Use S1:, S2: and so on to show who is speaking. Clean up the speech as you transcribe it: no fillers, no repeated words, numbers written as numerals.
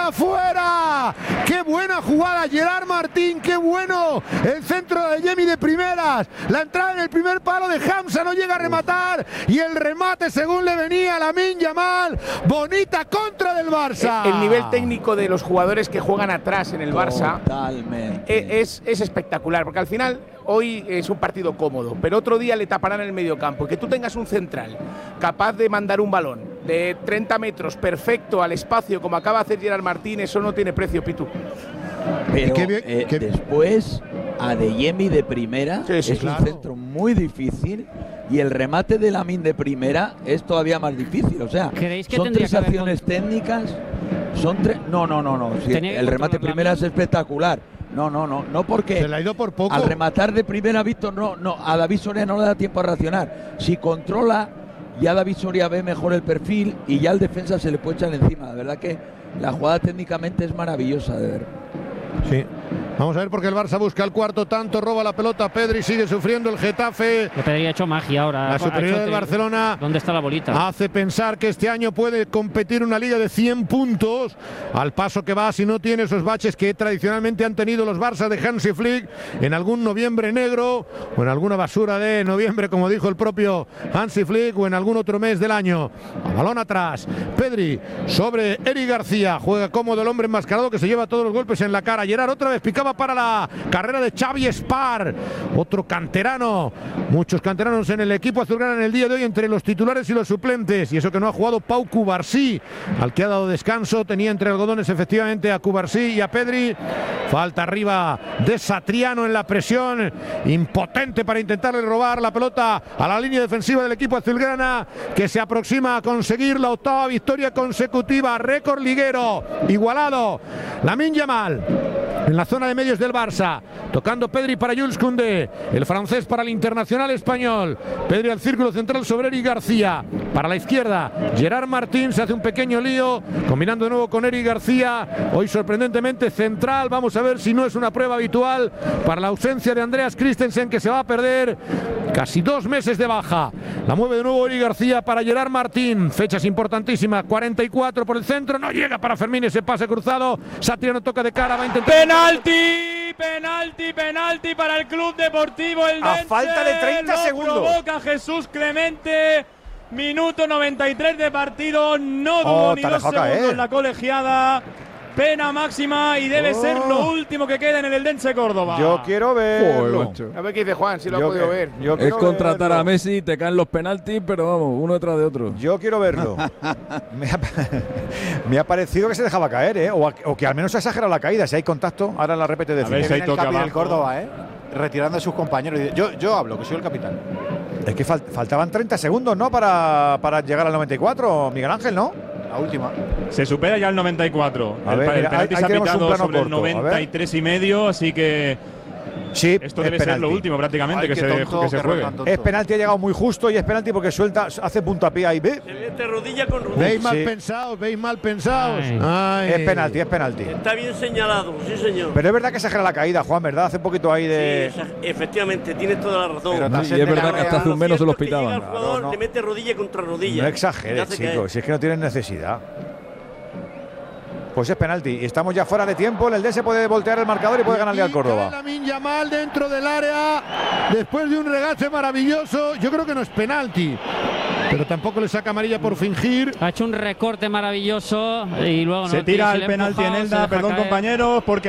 S1: fuera. ¡Qué buena jugada, Gerard Martín! ¡Qué bueno! El centro de Yemi de primeras. La entrada en el primer palo de Hamza, no llega a rematar. Y el remate según le venía a Lamine Yamal. Bonita contra del Barça.
S2: El nivel técnico de los jugadores que juegan atrás en el Barça es espectacular, porque al final hoy es un partido cómodo, pero otro día le taparán el mediocampo. Que tú tengas un central capaz de mandar un balón de 30 metros perfecto al espacio, como acaba de hacer Gerard Martín, eso no tiene precio, Pitu.
S3: Pero después, Adeyemi de primera es un centro muy difícil. Y el remate de Lamine de primera es todavía más difícil. O sea, son tres acciones técnicas. Son tres. No. Sí, el remate de primera es espectacular. No, porque
S1: se le ha ido por poco.
S3: Al rematar de primera, Víctor, a David Soria no le da tiempo a reaccionar. Si controla, ya David Soria ve mejor el perfil y ya el defensa se le puede echar encima. La verdad que la jugada técnicamente es maravillosa de ver.
S1: Sí. Vamos a ver porque el Barça busca el cuarto tanto, roba la pelota Pedri, sigue sufriendo el Getafe.
S4: Le Pedri ha hecho magia ahora.
S1: La superioridad del Barcelona.
S4: ¿Dónde está la bolita?
S1: Hace pensar que este año puede competir una liga de 100 puntos. Al paso que va, si no tiene esos baches que tradicionalmente han tenido los Barça de Hansi Flick en algún noviembre negro o en alguna basura de noviembre, como dijo el propio Hansi Flick, o en algún otro mes del año. A balón atrás. Pedri sobre Eric García. Juega cómodo el hombre enmascarado que se lleva todos los golpes en la cara. Gerard otra vez picaba para la carrera de Xavi Espar, otro canterano. Muchos canteranos en el equipo azulgrana en el día de hoy, entre los titulares y los suplentes. Y eso que no ha jugado Pau Cubarsí, al que ha dado descanso. Tenía entre algodones efectivamente a Cubarsí y a Pedri. Falta arriba de Satriano en la presión, impotente para intentarle robar la pelota a la línea defensiva del equipo azulgrana, que se aproxima a conseguir la octava victoria consecutiva, récord liguero, igualado. Lamine Yamal en la zona de medios del Barça, tocando Pedri para Jules Koundé, el francés para el internacional español. Pedri al círculo central sobre Eric García, para la izquierda Gerard Martín, se hace un pequeño lío, combinando de nuevo con Eric García, hoy sorprendentemente central. Vamos a ver si no es una prueba habitual para la ausencia de Andreas Christensen, que se va a perder casi 2 meses de baja. La mueve de nuevo Eric García para Gerard Martín, fechas importantísimas, 44 por el centro, no llega para Fermín ese pase cruzado. Satriano toca de cara, va a intentar...
S5: Penalti para el Club Deportivo Eldense.
S6: A falta de 30 segundos.
S5: Provoca Jesús Clemente. Minuto 93 de partido. No duró ni 2 segundos la colegiada. Pena máxima y debe ser lo último que queda en el Eldense Córdoba.
S6: Yo quiero verlo.
S2: A ver qué dice Juan, si lo ha podido ver.
S7: Es contratar a Messi, te caen los penaltis, pero vamos, uno detrás de otro.
S6: Yo quiero verlo. me ha parecido que se dejaba caer, o que al menos se ha exagerado la caída. Si hay contacto, ahora en la repete de
S8: el capitán del Córdoba, retirando a sus compañeros. Yo hablo, que soy el capitán.
S6: Es que faltaban 30 segundos, ¿no? Para llegar al 94, Miguel Ángel, ¿no?
S8: La última.
S5: Se supera ya el 94. El penalti se ha pitado sobre el 93 y medio, así que
S6: sí,
S5: esto debe ser lo último prácticamente que se juegue.
S6: Es penalti, ha llegado muy justo y es penalti porque suelta, hace puntapié ahí. ¿Ve?
S9: Se mete rodilla con rodilla.
S1: Veis mal pensados. Ay.
S6: Es penalti.
S9: Está bien señalado, sí señor.
S6: Pero es verdad que exagera la caída, Juan, ¿verdad? Hace un poquito ahí de…
S9: Sí, efectivamente, tienes toda la razón.
S7: Y es verdad que hasta hace un menos se los pitaban.
S9: El jugador le mete rodilla contra rodilla.
S6: No exageres, chicos, si es que no tienen necesidad. Pues es penalti y estamos ya fuera de tiempo. El Eldense puede voltear el marcador y puede ganarle al Córdoba.
S1: Lamine Yamal dentro del área después de un regate maravilloso. Yo creo que no es penalti, pero tampoco le saca amarilla por fingir.
S4: Ha hecho un recorte maravilloso y luego
S5: se tira el penalti en Elda, perdón compañeros, porque